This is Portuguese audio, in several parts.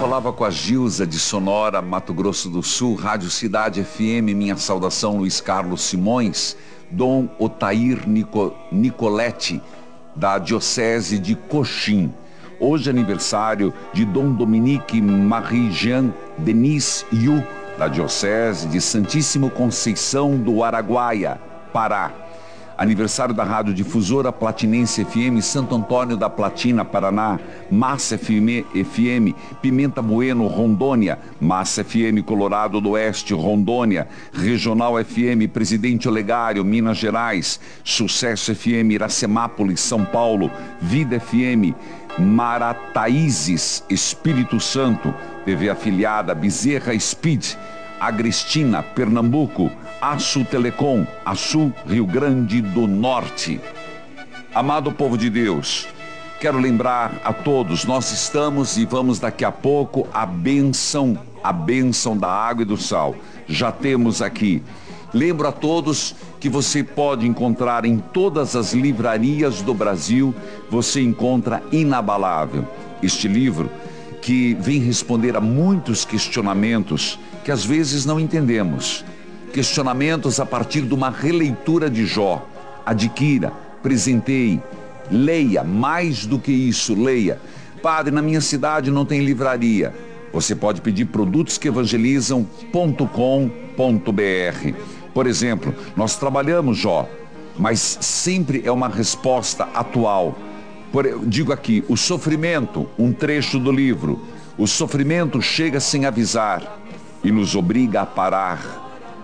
falava com a Gilza de Sonora, Mato Grosso do Sul, Rádio Cidade FM, minha saudação, Luiz Carlos Simões, Dom Otair Nicoletti, da Diocese de Coxim. Hoje é aniversário de Dom Dominique Marie-Jean Denis Yu, da Diocese de Santíssimo Conceição do Araguaia, Pará. Aniversário da Rádio Difusora Platinense FM, Santo Antônio da Platina, Paraná, Massa FM, Pimenta Bueno, Rondônia, Massa FM, Colorado do Oeste, Rondônia, Regional FM, Presidente Olegário, Minas Gerais, Sucesso FM, Iracemápolis, São Paulo, Vida FM, Marataízes, Espírito Santo, TV afiliada Bezerra Speed, Agrestina, Pernambuco, Açu Telecom, Açu, Rio Grande do Norte. Amado povo de Deus, quero lembrar a todos, nós estamos e vamos daqui a pouco a bênção da água e do sal. Já temos aqui. Lembro a todos que você pode encontrar em todas as livrarias do Brasil, você encontra Inabalável. Este livro que vem responder a muitos questionamentos que às vezes não entendemos. Questionamentos a partir de uma releitura de Jó. Adquira, presenteie, leia, mais do que isso, leia. Padre, na minha cidade não tem livraria. Você pode pedir produtosqueevangelizam.com.br. Por exemplo, nós trabalhamos Jó, mas sempre é uma resposta atual. Digo aqui, o sofrimento, um trecho do livro, o sofrimento chega sem avisar e nos obriga a parar,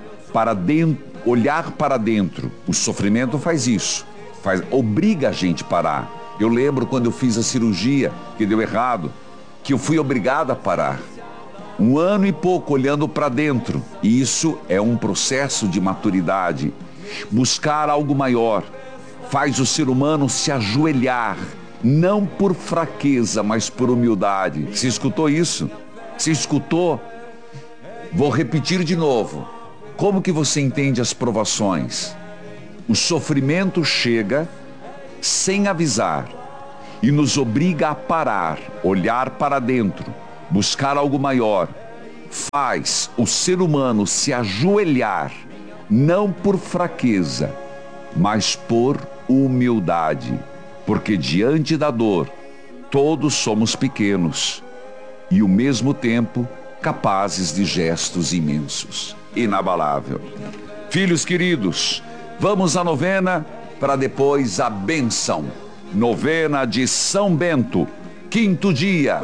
olhar para dentro. O sofrimento faz isso, obriga a gente a parar. Eu lembro quando eu fiz a cirurgia, que deu errado, que eu fui obrigado a parar. 1 ano e pouco olhando para dentro, e isso é um processo de maturidade. Buscar algo maior faz o ser humano se ajoelhar, não por fraqueza, mas por humildade. Você escutou isso? Você escutou? Vou repetir de novo. Como que você entende as provações? O sofrimento chega sem avisar e nos obriga a parar, olhar para dentro, buscar algo maior. Faz o ser humano se ajoelhar, não por fraqueza, mas por humildade. Porque diante da dor, todos somos pequenos e ao mesmo tempo capazes de gestos imensos. Inabalável. Filhos queridos, vamos à novena para depois a bênção. Novena de São Bento, 5º dia.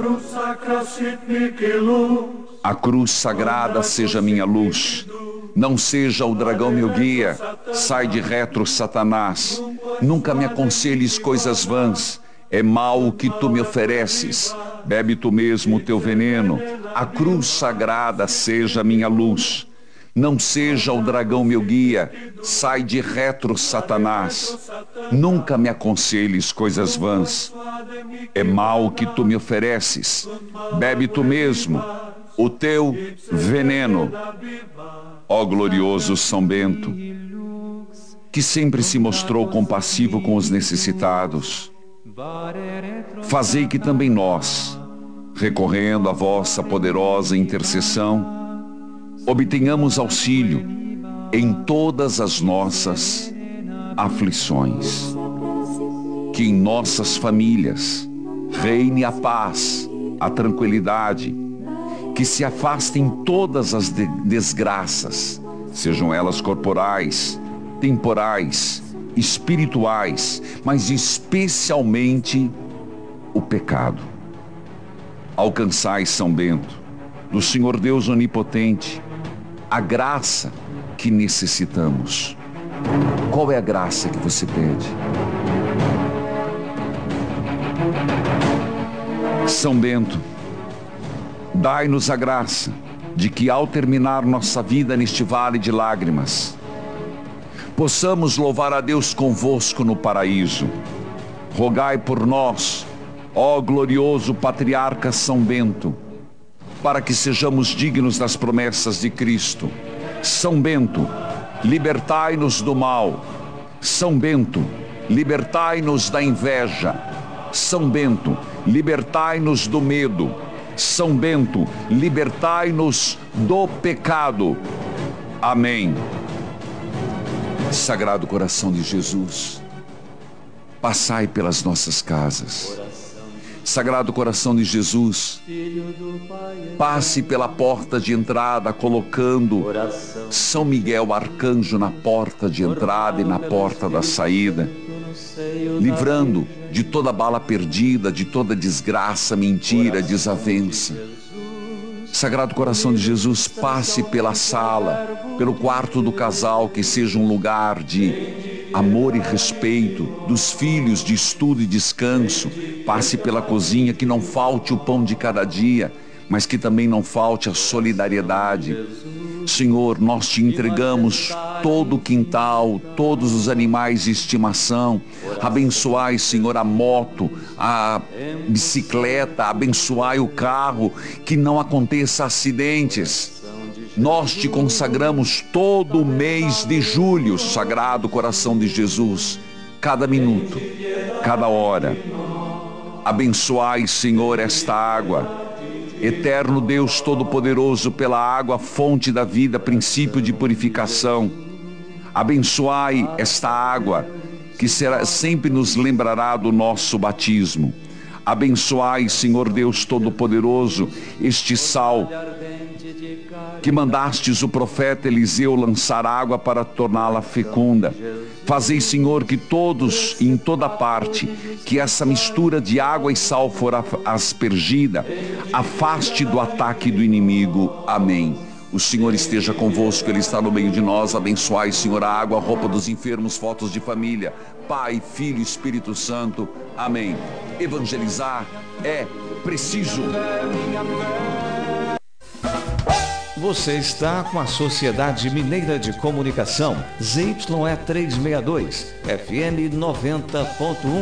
A cruz sagrada seja minha luz, não seja o dragão meu guia. Sai de retro, Satanás, nunca me aconselhes coisas vãs. É mal o que tu me ofereces, bebe tu mesmo o teu veneno. A cruz sagrada seja minha luz, não seja o dragão meu guia. Sai de retro, Satanás, nunca me aconselhes coisas vãs. É mal o que tu me ofereces, bebe tu mesmo o teu veneno. Ó glorioso São Bento, que sempre se mostrou compassivo com os necessitados, fazei que também nós, recorrendo à vossa poderosa intercessão, obtenhamos auxílio em todas as nossas aflições. Que em nossas famílias reine a paz, a tranquilidade, que se afastem todas as desgraças, sejam elas corporais, temporais, espirituais, mas especialmente o pecado. Alcançai, São Bento, do Senhor Deus Onipotente, a graça que necessitamos. Qual é a graça que você pede? São Bento, dai-nos a graça de que, ao terminar nossa vida neste vale de lágrimas, possamos louvar a Deus convosco no paraíso. Rogai por nós, ó glorioso Patriarca São Bento, para que sejamos dignos das promessas de Cristo. São Bento, libertai-nos do mal. São Bento, libertai-nos da inveja. São Bento, libertai-nos do medo. São Bento, libertai-nos do pecado. Amém. Sagrado coração de Jesus, passai pelas nossas casas. Sagrado coração de Jesus, passe pela porta de entrada, colocando São Miguel Arcanjo na porta de entrada e na porta da saída, livrando de toda bala perdida, de toda desgraça, mentira, desavença. Sagrado coração de Jesus, passe pela sala, pelo quarto do casal, que seja um lugar de amor e respeito, dos filhos de estudo e descanso. Passe pela cozinha, que não falte o pão de cada dia, mas que também não falte a solidariedade. Senhor, nós te entregamos todo o quintal, todos os animais de estimação. Abençoai, Senhor, a moto, a bicicleta, abençoai o carro, que não aconteça acidentes. Nós te consagramos todo o mês de julho, Sagrado Coração de Jesus, cada minuto, cada hora. Abençoai, Senhor, esta água. Eterno Deus Todo-Poderoso, pela água, fonte da vida, princípio de purificação. Abençoai esta água, que sempre nos lembrará do nosso batismo. Abençoai, Senhor Deus Todo-Poderoso, este sal, que mandastes o profeta Eliseu lançar água para torná-la fecunda. Fazei, Senhor, que todos e em toda parte, que essa mistura de água e sal for aspergida, afaste do ataque do inimigo. Amém. O Senhor esteja convosco, Ele está no meio de nós. Abençoai, Senhor, a água, a roupa dos enfermos, fotos de família, Pai, Filho e Espírito Santo. Amém. Evangelizar é preciso. Você está com a Sociedade Mineira de Comunicação, ZYE 362, FM 90.1.